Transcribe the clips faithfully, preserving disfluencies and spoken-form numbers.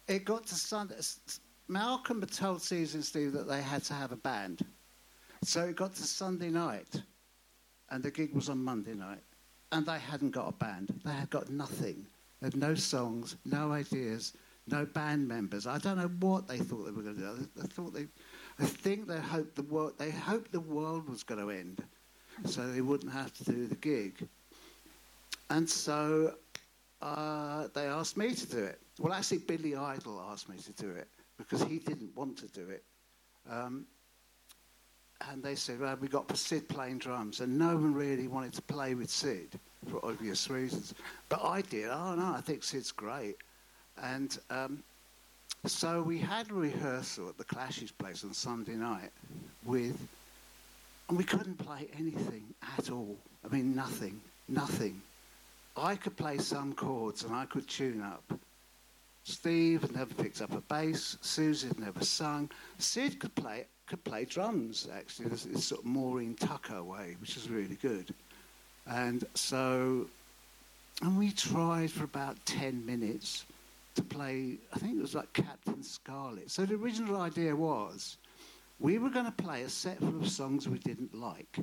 it got to Sunday. Malcolm had told Susie and Steve that they had to have a band. So it got to Sunday night, and the gig was on Monday night, and they hadn't got a band. They had got nothing. They had no songs, no ideas, no band members. I don't know what they thought they were going to do. They thought they, I think they hoped the world, they hoped the world was going to end, so they wouldn't have to do the gig. And so uh, they asked me to do it. Well, actually, Billy Idol asked me to do it because he didn't want to do it. Um, and they said, well, we got Sid playing drums, and no one really wanted to play with Sid for obvious reasons. But I did. Oh, no, I think Sid's great. And um, so we had a rehearsal at the Clash's place on Sunday night with, and we couldn't play anything at all. I mean, nothing, nothing. I could play some chords and I could tune up. Steve had never picked up a bass. Susie had never sung. Sid could play could play drums, actually, this, this sort of Maureen Tucker way, which is really good. And so, and we tried for about ten minutes to play, I think it was like Captain Scarlet. So the original idea was, we were going to play a set full of songs we didn't like.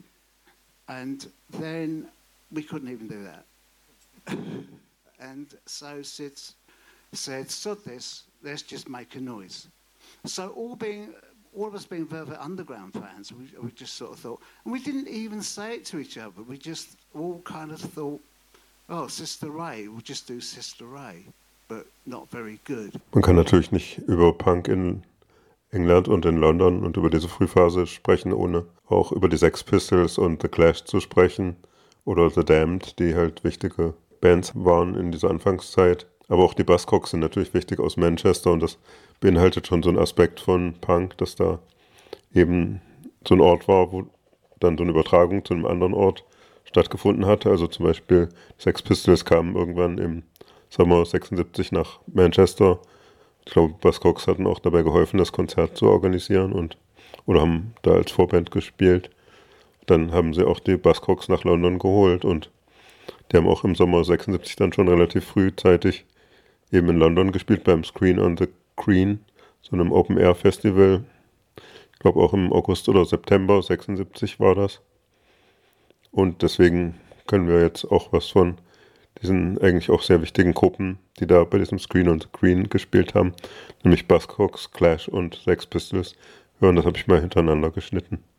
And then we couldn't even do that. And so Sid said, sod this, let's just make a noise. So all being, all of us being Velvet Underground fans, we, we just sort of thought, and we didn't even say it to each other, we just all kind of thought, oh, Sister Ray, we'll just do Sister Ray, but not very good. Man kann natürlich nicht über Punk in England und in London und über diese Frühphase sprechen, ohne auch über die Sex Pistols und The Clash zu sprechen oder The Damned, die halt wichtige Bands waren in dieser Anfangszeit. Aber auch die Buzzcocks sind natürlich wichtig aus Manchester und das beinhaltet schon so einen Aspekt von Punk, dass da eben so ein Ort war, wo dann so eine Übertragung zu einem anderen Ort stattgefunden hatte. Also zum Beispiel Sex Pistols kamen irgendwann im Sommer sechsundsiebzig nach Manchester. Ich glaube, Buzzcocks hatten auch dabei geholfen, das Konzert zu organisieren und oder haben da als Vorband gespielt. Dann haben sie auch die Buzzcocks nach London geholt und die haben auch im Sommer sechsundsiebzig dann schon relativ frühzeitig eben in London gespielt beim Screen on the Green, so einem Open-Air-Festival. Ich glaube auch im August oder September sechsundsiebzig war das. Und deswegen können wir jetzt auch was von diesen eigentlich auch sehr wichtigen Gruppen, die da bei diesem Screen on the Green gespielt haben, nämlich Buzzcocks, Clash und Sex Pistols, hören. Das habe ich mal hintereinander geschnitten.